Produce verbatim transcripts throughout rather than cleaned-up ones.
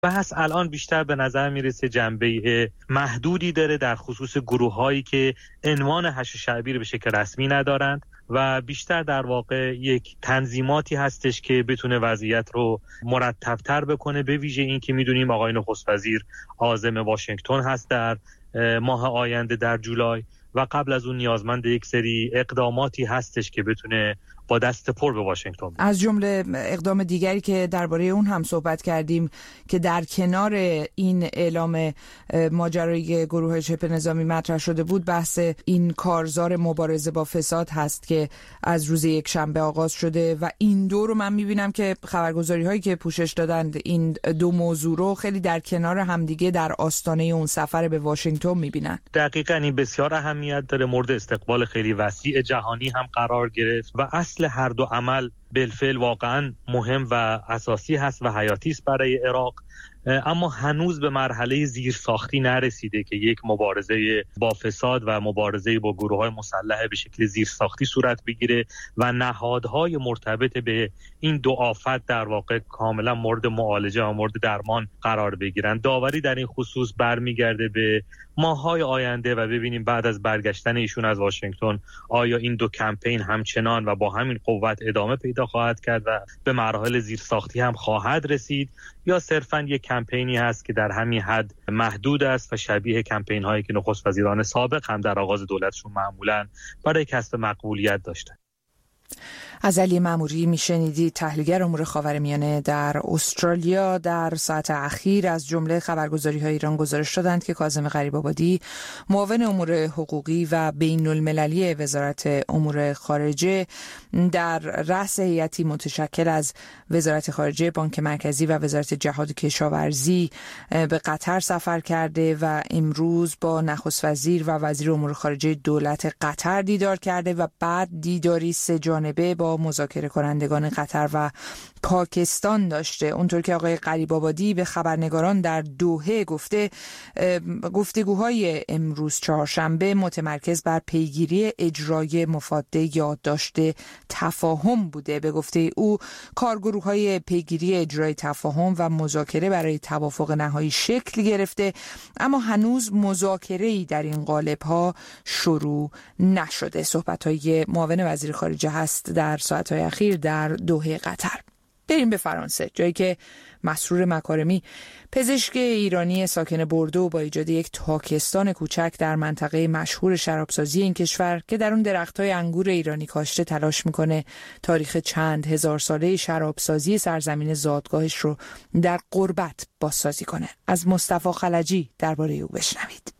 بحث الان بیشتر به نظر میرسه جنبه محدودی داره در خصوص گروه‌هایی که عنوان هشت شعبی رو به شکل رسمی ندارند و بیشتر در واقع یک تنظیماتی هستش که بتونه وضعیت رو مرتب‌تر بکنه، به ویژه این که میدونیم آقای نخست وزیر عازم واشنگتن هست در ماه آینده در جولای و قبل از اون نیازمند یک سری اقداماتی هستش که بتونه با دست پر به واشنگتن بود. از جمله اقدام دیگری که درباره اون هم صحبت کردیم که در کنار این اعلام ماجرای گروه شبه نظامی مطرح شده بود، بحث این کارزار مبارزه با فساد هست که از روز یک شنبه آغاز شده و این دو رو من میبینم که خبرگزاری هایی که پوشش دادند این دو موضوع رو خیلی در کنار همدیگه در آستانه اون سفر به واشنگتن میبینن. دقیقاً این بسیار اهمیت داره، مورد استقبال خیلی وسیع جهانی هم قرار گرفت و اصل هر دو عمل بالفعل واقعا مهم و اساسی هست و حیاتی است برای عراق، اما هنوز به مرحله زیرساختی نرسیده که یک مبارزه با فساد و مبارزه با گروه‌های مسلح به شکل زیرساختی صورت بگیره و نهادهای مرتبط به این دو آفت در واقع کاملا مورد معالجه و مورد درمان قرار بگیرن. داوری در این خصوص برمیگرده به ماه‌های آینده و ببینیم بعد از برگشتن ایشون از واشنگتن آیا این دو کمپین همچنان و با همین قوت ادامه پیدا خواهد کرد و به مراحل زیرساختی هم خواهد رسید یا صرفاً یک کمپینی هست که در همین حد محدود است و شبیه کمپین هایی که نخست وزیران سابق هم در آغاز دولتشون معمولاً برای کسب مقبولیت داشتن. از علی ماموری میشنیدید، تحلیلگر امور خاورمیانه در استرالیا. در ساعت اخیر از جمله خبرگزاری‌های ایران گزارش دادند که کاظم غریب‌آبادی معاون امور حقوقی و بین المللی وزارت امور خارجه در رأس هیئتی متشکل از وزارت خارجه، بانک مرکزی و وزارت جهاد کشاورزی به قطر سفر کرده و امروز با نخست وزیر و وزیر امور خارجه دولت قطر دیدار کرده و بعد دیداری سه جانبه با مذاکره کنندگان قطر و پاکستان داشته. اونطور که آقای غریب‌آبادی به خبرنگاران در دوحه گفته، گفتگوهای امروز چهارشنبه متمرکز بر پیگیری اجرای مفاده یادداشت تفاهم بوده. به گفته او کارگروه‌های پیگیری اجرای تفاهم و مذاکره برای توافق نهایی شکل گرفته، اما هنوز مذاکره‌ای در این قالب‌ها شروع نشده. صحبت‌های معاون وزیر خارجه هست در ساعت‌های اخیر در دوحه قطر. بریم به فرانسه، جایی که مسرور مکارمی، پزشک ایرانی ساکن بوردو، با ایجاد یک تاکستان کوچک در منطقه مشهور شرابسازی این کشور که در اون درخت‌های انگور ایرانی کاشته، تلاش میکنه تاریخ چند هزار ساله شرابسازی سرزمین زادگاهش رو در غربت بازسازی کنه. از مصطفی خلجی درباره او بشنوید.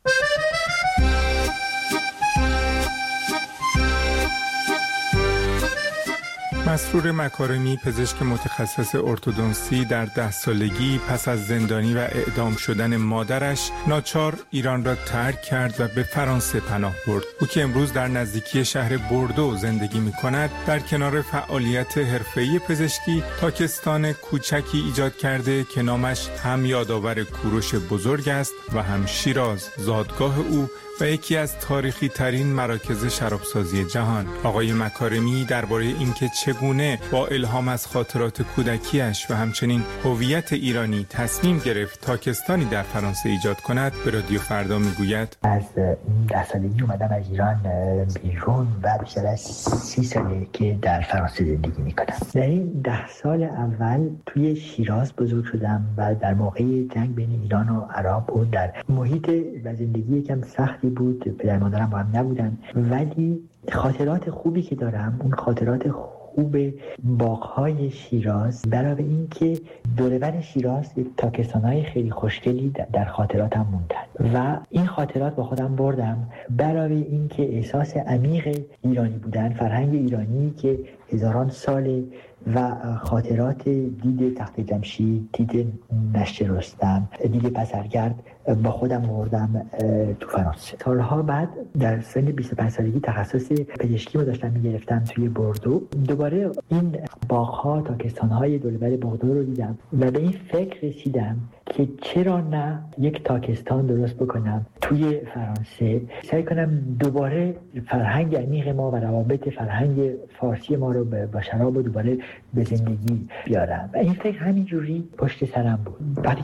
مسرور مکارمی، پزشک متخصص ارتودنسی، در ده سالگی پس از زندانی و اعدام شدن مادرش ناچار ایران را ترک کرد و به فرانسه پناه برد. او که امروز در نزدیکی شهر بوردو زندگی می کند، در کنار فعالیت حرفه‌ای پزشکی تاکستان کوچکی ایجاد کرده که نامش هم یادآور کوروش بزرگ است و هم شیراز، زادگاه او و یکی از تاریخی ترین مراکز شرابسازی جهان. آقای مکارمی درباره اینکه چگونه با الهام از خاطرات کودکیش و همچنین هویت ایرانی تصمیم گرفت تاکستانی در فرانسه ایجاد کند به رادیو فردا میگوید: از ده سالگی اومدم از ایران بیرون و بیشتر از سی ساله که در فرانسه زندگی میکنم. در این ده سال اول توی شیراز بزرگ شدم و در موقع جنگ بین ایران و عراق بود، در محیط و زندگی یکم سخت بود، پدر مادرم با هم نبودن، ولی خاطرات خوبی که دارم اون خاطرات خوب باغ‌های شیراز، برای این که دوربر شیراز تاکستان‌های خیلی خوشگلی در خاطراتم موندن و این خاطرات با خودم بردم، برای این که احساس عمیق ایرانی بودن، فرهنگ ایرانی که هزاران ساله و خاطرات دید تخت جمشید، دید نشت رستم، دید پسرگرد با خودم آوردم تو فرانسه. سالها بعد در سن بیست و پنج سالگی تخصص پزشکی رو داشتم میگرفتم توی بوردو. دوباره این باغ‌ها، تاکستان‌های دوربر بوردو رو دیدم و به این فکر رسیدم که چرا نه یک تاکستان درست بکنم توی فرانسه، سعی کنم دوباره فرهنگ عمیق ما و روابط فرهنگ فارسی ما رو با شراب دوباره به زندگی بیارم. و این فکر همینجوری پشت سرم بود.